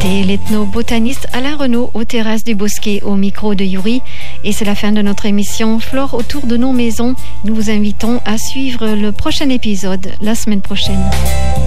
C'était l'ethnobotaniste Alain Renaud aux terrasses du Bosquet au micro de Yuri. Et c'est la fin de notre émission Flore autour de nos maisons. Nous vous invitons à suivre le prochain épisode la semaine prochaine.